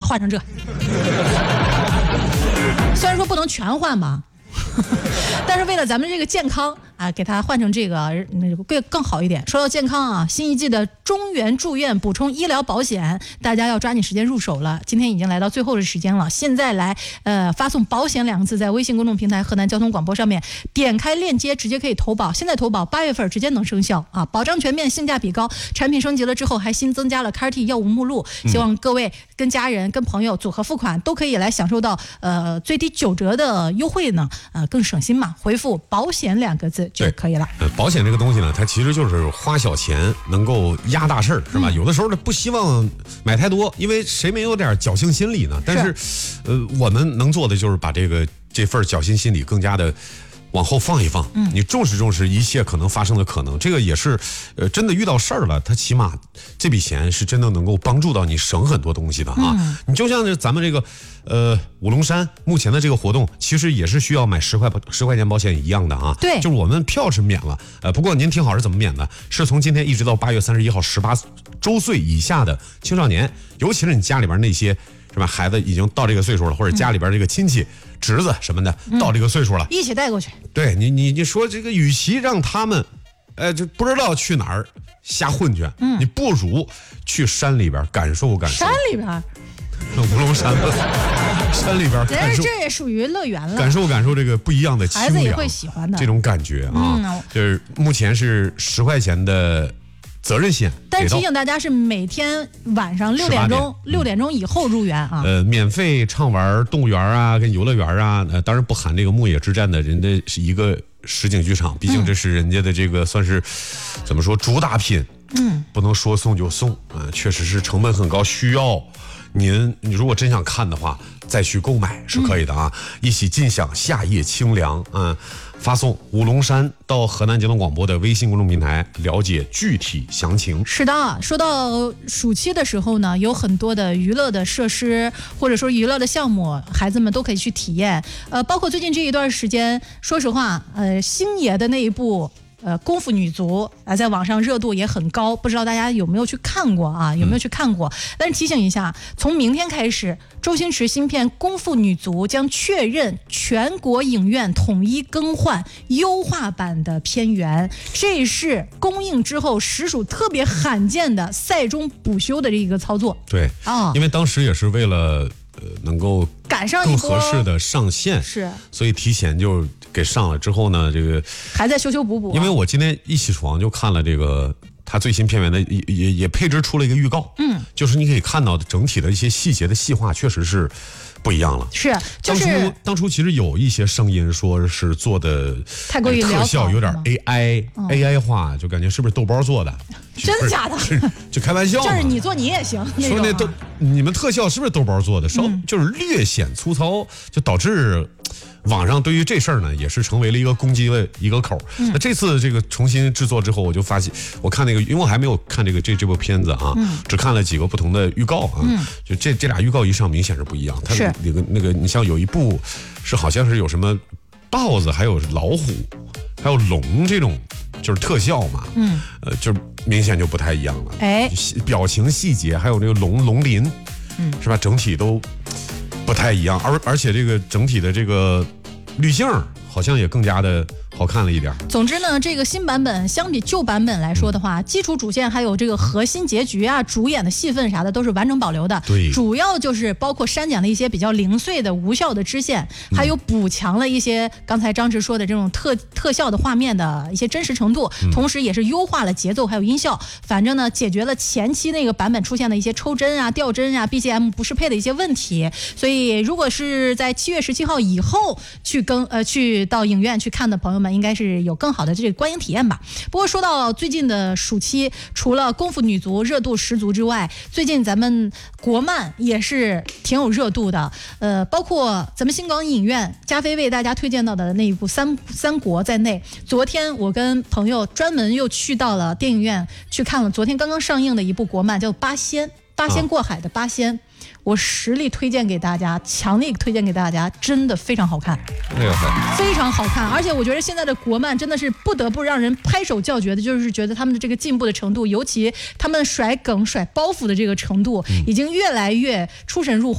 换成这。虽然说不能全换吧。但是为了咱们这个健康啊，给它换成这个更好一点。说到健康啊，新一季的中原住院补充医疗保险，大家要抓紧时间入手了。今天已经来到最后的时间了，现在来发送保险2个字，在微信公众平台河南交通广播上面点开链接，直接可以投保。现在投保8月份直接能生效啊，保障全面，性价比高。产品升级了之后，还新增加了 CAR-T 药物目录，希望各位跟家人、跟朋友组合付款都可以来享受到最低9折的优惠呢，更省心嘛。回复保险2个字就可以了。 保险这个东西呢，它其实就是花小钱能够压大事儿，是吧？有的时候呢不希望买太多，因为谁没有点侥幸心理呢？但是，我们能做的就是把这份侥幸心理更加的往后放一放，你重视重视一切可能发生的可能，这个也是，真的遇到事儿了，它起码这笔钱是真的能够帮助到你省很多东西的啊。你就像咱们这个，五龙山目前的这个活动，其实也是需要买10块钱保险一样的啊。 对， 就是我们票是免了，不过您听好是怎么免的？是从今天一直到8月31号，18周岁以下的青少年，尤其是你家里边那些是吧，孩子已经到这个岁数了，或者家里边这个亲戚。侄子什么的到这个岁数了， 一起带过去。对你说这个，与其让他们，就不知道去哪儿瞎混去，你不如去山里边感受感受。 山里边， 五龙山山里边， 这也属于乐园了。 感受感受这个不一样的清凉， 孩子也会喜欢的这种感觉啊。就是目前是10块钱的责任险， 但提醒大家是每天晚上6点钟以后入园啊。 免费畅玩动物园啊，跟游乐园啊，当然不含这个牧野之战的，人家是一个实景剧场，毕竟这是人家的这个算是怎么说主打品，不能说送就送啊，确实是成本很高，需要你如果真想看的话，再去购买是可以的啊，一起尽享夏夜清凉啊。发送五龙山到河南交通广播的微信公众平台了解具体详情。 是的，说到暑期的时候呢，有很多的娱乐的设施或者说娱乐的项目，孩子们都可以去体验。包括最近这一段时间，说实话，星爷的那一部。功夫女足在网上热度也很高，不知道大家有没有去看过啊？有没有去看过？但是提醒一下，从明天开始，周星驰新片《功夫女足》将确认全国影院统一更换优化版的片源，这是公映之后实属特别罕见的赛中补休的这一个操作。 对啊，因为当时也是为了能够赶上更合适的上线， 是， 所以提前就给上了。之后呢，这个还在修修补补。 因为我今天一起床就看了这个他最新片源的也配置出了一个预告，就是你可以看到整体的一些细节的细化确实是不一样了。 是，就是当初其实有一些声音说是做的太过于特效有点 AI 化，就感觉是不是豆包做的？ 真的假的？ 就开玩笑， 就是你做你也行。 说那都你们特效是不是豆包做的？就是略显粗糙，就导致网上对于这事儿呢，也是成为了一个攻击的一个口。那这次这个重新制作之后，我就发现，我看那个，因为我还没有看这部片子啊，只看了几个不同的预告啊，就这俩预告一上，明显是不一样。它那个，你像有一部是好像是有什么豹子，还有老虎，还有龙这种。就是特效嘛，就是明显就不太一样了。表情细节还有这个龙鳞，是吧？整体都不太一样，而且这个整体的这个滤镜好像也更加的好看了一点。 总之呢，这个新版本相比旧版本来说的话，基础主线还有这个核心结局啊、主演的戏份啥的都是完整保留的。 对， 主要就是包括删减了一些比较零碎的无效的支线，还有补强了一些刚才张弛说的这种特效的画面的一些真实程度，同时也是优化了节奏还有音效。反正呢，解决了前期那个版本出现的一些抽帧啊、掉帧啊、BGM 不适配的一些问题。所以如果是在7月17号以后去到影院去看的朋友们，应该是有更好的这个观影体验吧。不过说到最近的暑期，除了功夫女足热度十足之外，最近咱们国漫也是挺有热度的。包括咱们新港影院加菲为大家推荐到的那一部三国在内。昨天我跟朋友专门又去到了电影院去看了昨天刚刚上映的一部国漫，叫八仙过海的八仙。我实力推荐给大家，强力推荐给大家，真的非常好看，非常好看。而且我觉得现在的国漫真的是不得不让人拍手叫绝的，就是觉得他们的这个进步的程度，尤其他们甩梗甩包袱的这个程度，已经越来越出神入化。